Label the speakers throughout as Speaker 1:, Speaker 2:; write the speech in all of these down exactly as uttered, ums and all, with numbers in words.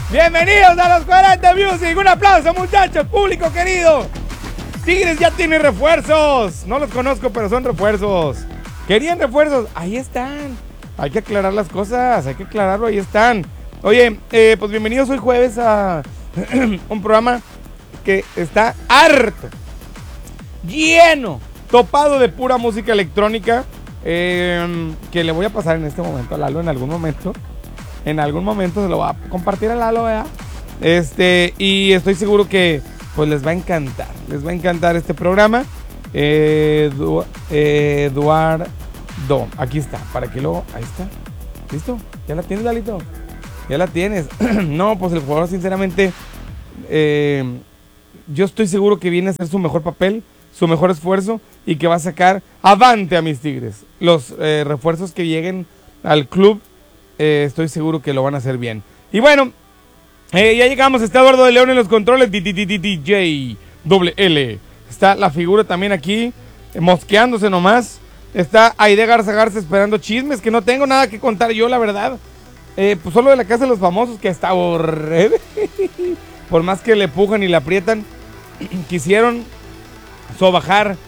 Speaker 1: Bienvenidos a los cuarenta Music. Un aplauso, muchachos, público querido. Tigres ya tiene refuerzos. No los conozco, pero son refuerzos. ¿Querían refuerzos? Ahí están. Hay que aclarar las cosas, hay que aclararlo, ahí están. Oye, eh, pues bienvenidos hoy jueves a un programa que está harto, lleno, topado de pura música electrónica, eh, que le voy a pasar en este momento a Lalo en algún momento. En algún momento se lo va a compartir a Lalo, ¿verdad? Este, y estoy seguro que pues les va a encantar, les va a encantar este programa. Eh, Edu, eh, Eduardo, aquí está, para que luego, ahí está, ¿listo? ¿Ya la tienes, Lalito? Ya la tienes. No, pues el jugador sinceramente, eh, yo estoy seguro que viene a hacer su mejor papel, su mejor esfuerzo y que va a sacar avante a mis Tigres. Los eh, refuerzos que lleguen al club, eh, estoy seguro que lo van a hacer bien. Y bueno, eh, ya llegamos, está Eduardo de León en los controles, D J doble L. Está la figura también aquí, eh, mosqueándose nomás. Está Aide Garza Garza esperando chismes, que no tengo nada que contar yo, la verdad. Eh, pues solo de la casa de los famosos, que hasta horrible. Por más que le pujan y le aprietan, quisieron sobajar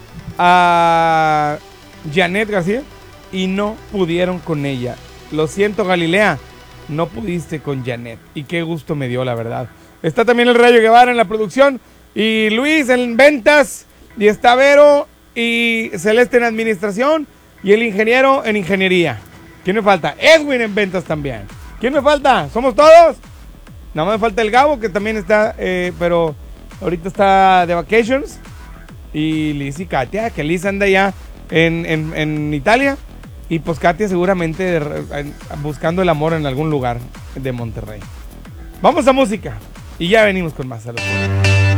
Speaker 1: a Janet García y no pudieron con ella. Lo siento, Galilea, no pudiste con Janet. Y qué gusto me dio, la verdad. Está también el Rayo Guevara en la producción. Y Luis en ventas. Y está Vero y Celeste en administración. Y el ingeniero en ingeniería. ¿Quién me falta? Edwin en ventas también. ¿Quién me falta? ¿Somos todos? Nada más me falta el Gabo, que también está, eh, pero ahorita está de vacations. Y Liz y Katia, que Liz anda ya en, en, en Italia. Y pues Katia seguramente en, buscando el amor en algún lugar de Monterrey. Vamos a música. Y ya venimos con más. Saludos.